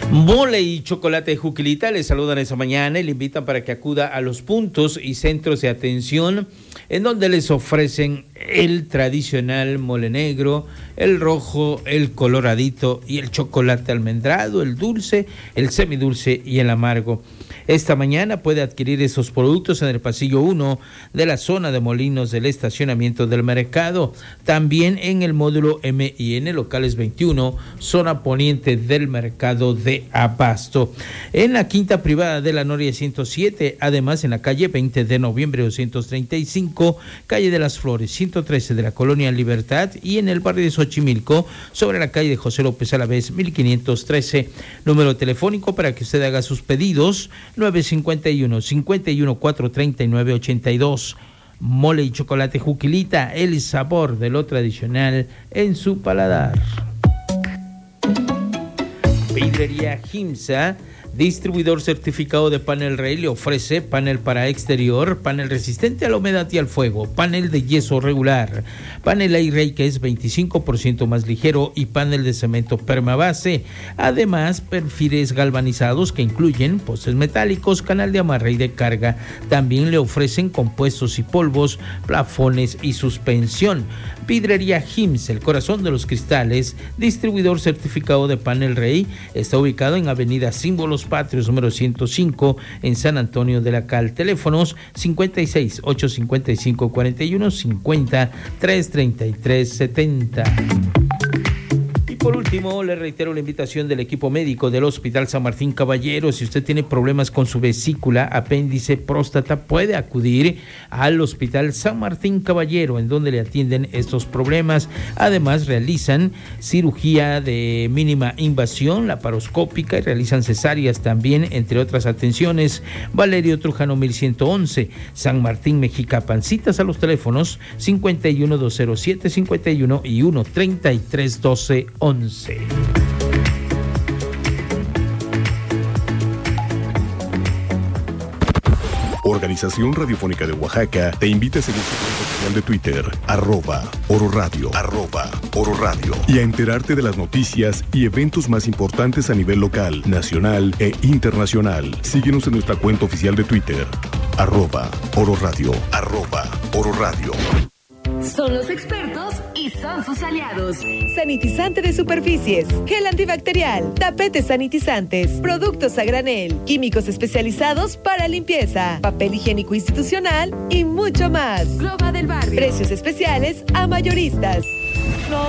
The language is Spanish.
Mole y Chocolate Juquilita le saludan esta mañana y le invitan para que acuda a los puntos y centros de atención en donde les ofrecen el tradicional mole negro, el rojo, el coloradito y el chocolate almendrado, el dulce, el semidulce y el amargo. Esta mañana puede adquirir esos productos en el pasillo 1 de la zona de molinos del estacionamiento del mercado. También en el módulo M&N, locales 21, zona poniente del mercado de Abasto. En la quinta privada de la Noria 107, además en la calle 20 de noviembre 235, calle de las Flores 113 de la colonia Libertad y en el barrio de Xochimilco, sobre la calle de José López Alavés 1513. Número telefónico para que usted haga sus pedidos: 951-51-439-82. Mole y Chocolate Juquilita, el sabor de lo tradicional en su paladar. Vidrería Jimsa, distribuidor certificado de Panel Rey, le ofrece panel para exterior, panel resistente a la humedad y al fuego, panel de yeso regular, panel Rey que es 25% más ligero y panel de cemento permabase. Además, perfiles galvanizados que incluyen postes metálicos, canal de amarre y de carga. También le ofrecen compuestos y polvos, plafones y suspensión. Vidrería Jims, el corazón de los cristales, distribuidor certificado de Panel Rey, está ubicado en Avenida Símbolos Patrios número 105 en San Antonio de la Cal. Teléfonos 56 855 41 50 333 70. Por último, le reitero la invitación del equipo médico del Hospital San Martín Caballero. Si usted tiene problemas con su vesícula, apéndice, próstata, puede acudir al Hospital San Martín Caballero, en donde le atienden estos problemas. Además, realizan cirugía de mínima invasión, laparoscópica, y realizan cesáreas también, entre otras atenciones. Valerio Trujano 1111, San Martín, Mexicapan. Citas a los teléfonos 51-207-51 y 1-3312-11. Organización Radiofónica de Oaxaca te invita a seguir su cuenta oficial de Twitter, @ororadio, @ororadio, y a enterarte de las noticias y eventos más importantes a nivel local, nacional e internacional. Síguenos en nuestra cuenta oficial de Twitter, @ororadio, @ororadio. Son los expertos y son sus aliados. Sanitizante de superficies, gel antibacterial, tapetes sanitizantes, productos a granel, químicos especializados para limpieza, papel higiénico institucional y mucho más. Globa del Barrio. Precios especiales a mayoristas.